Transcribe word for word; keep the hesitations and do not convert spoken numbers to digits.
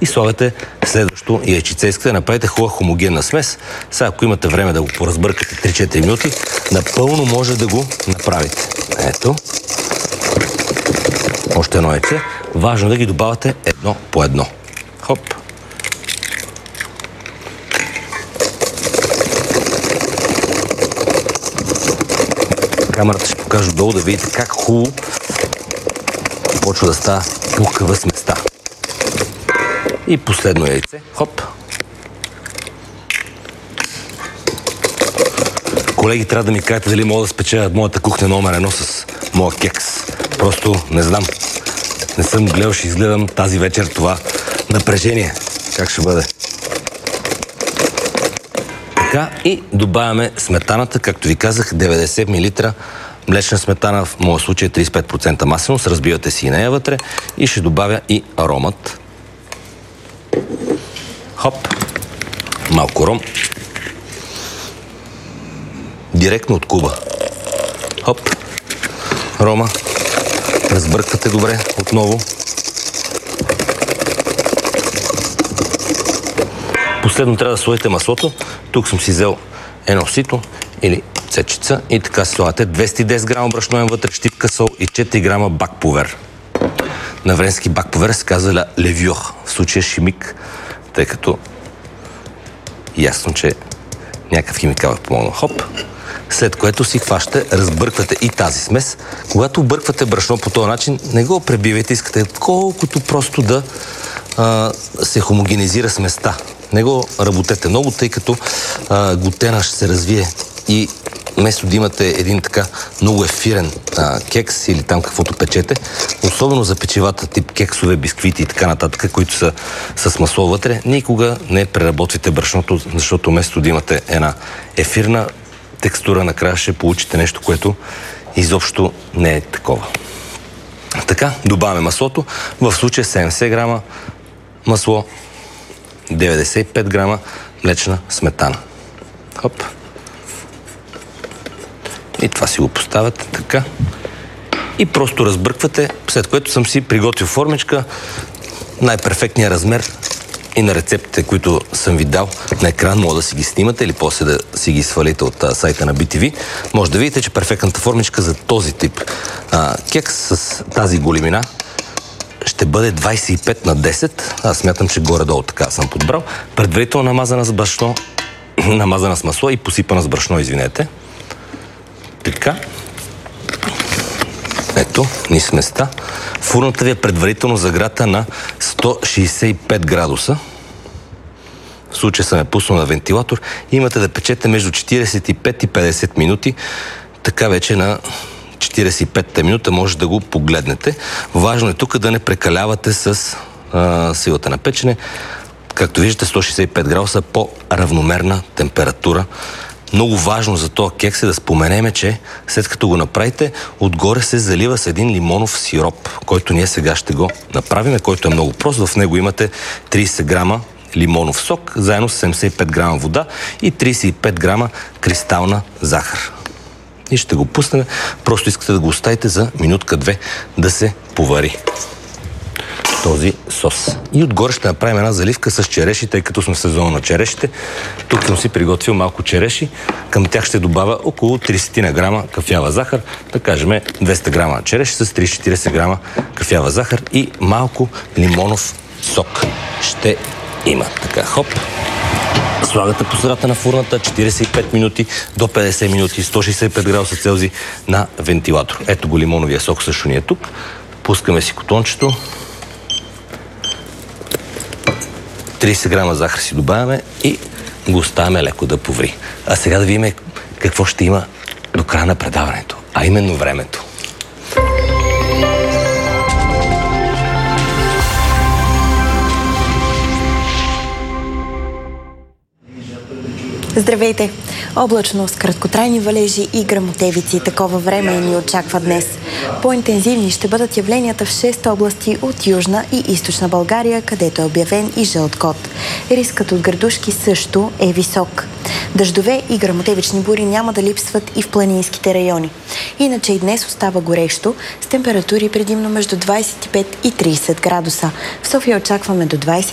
и слагате следващо яйчице. Искате да направите хубава хомогенна смес. Сега, ако имате време да го поразбъркате три-четири минути, напълно може да го направите. Ето. Още едно яйце. Важно да ги добавяте едно по едно. Хоп. Камерата ще покажа долу да видите как хубаво почва да става пухкава сместа. И последно яйце. Хоп. Колеги, трябва да ми кажете дали мога да спечеля моята кухня номер едно с моя кекс. Просто не знам. Не съм гледал, ще изгледам тази вечер това напрежение. Как ще бъде? Така, и добавяме сметаната, както ви казах, деветдесет милилитра млечна сметана, в моя случай тридесет и пет процента масленост, разбивате си и нея вътре и ще добавя и аромат. Хоп, малко ром. Директно от куба. Хоп, рома. Разбърквате добре отново. Последно трябва да сложите маслото. Тук съм си взел едно сито или цечица и така слагате двеста и десет грама брашно вътре, щипка сол и четири грама бакповер. На френски бакповер се казва левюр, в случая шимик, тъй като ясно, че някакъв химикал е помогнал. Хоп! След което си хващате, разбърквате и тази смес. Когато обърквате брашно по този начин, не го пребивайте, искате колкото просто да а, се хомогенизира сместа. Не го работете много, тъй като а, глутена ще се развие и вместо да имате един така много ефирен а, кекс или там каквото печете, особено за печивата тип кексове, бисквити и така нататък, които са с масло вътре, никога не преработвайте брашното, защото вместо да имате една ефирна текстура, накрая ще получите нещо, което изобщо не е такова. Така, добавяме маслото. В случая седемдесет грама масло, деветдесет и пет грама млечна сметана. Хоп. И това си го поставяте така. И просто разбърквате, след което съм си приготвил формичка, най-перфектния размер и на рецептите, които съм ви дал на екран, може да си ги снимате или после да си ги свалите от а, сайта на би ти ви. Може да видите, че перфектната формичка за този тип а, кекс с тази големина ще бъде двадесет и пет на десет. Аз смятам, че горе-долу така съм подбрал. Предварително намазана с брашно, намазана с масло и посипана с брашно, извинете. Така. Ето, ни сместа. Фурната ви е предварително загрята на сто шейсет и пет градуса. В случая съм я пуснал на вентилатор. Имате да печете между четиридесет и пет и петдесет минути. Така вече на четиридесет и петта минута може да го погледнете. Важно е тук да не прекалявате с а, силата на печене. Както виждате, сто шейсет и пет градуса по-равномерна температура. Много важно за този кекс е да споменеме, че след като го направите, отгоре се залива с един лимонов сироп, който ние сега ще го направим, който е много прост. В него имате тридесет грама лимонов сок, заедно с седемдесет и пет грама вода и тридесет и пет грама кристална захар. И ще го пуснем. Просто искате да го оставите за минутка-две да се повари този сос. И отгоре ще направим една заливка с череши, тъй като сме в сезона на черешите. Тук съм си приготвил малко череши. Към тях ще добавя около тридесет грама кафява захар. Да кажем двеста грама череши с тридесет до четиридесет грама кафява захар и малко лимонов сок. Ще има. Така, хоп. Слагате по средата на фурната четиридесет и пет минути до петдесет минути, сто шейсет и пет градуса Целзий на вентилатор. Ето го лимоновия сок също ни е тук. Пускаме си котончето. тридесет грама захар си добавяме и го оставяме леко да поври. А сега да видим какво ще има до края на предаването, а именно времето. Здравейте! Облачно с краткотрайни валежи и гръмотевици. Такова време ни очаква днес. По-интензивни ще бъдат явленията в шест области от Южна и Източна България, където е обявен и жълт код. Рискът от градушки също е висок. Дъждове и гръмотевични бури няма да липсват и в планинските райони. Иначе и днес остава горещо, с температури предимно между двадесет и пет и тридесет градуса. В София очакваме до двадесет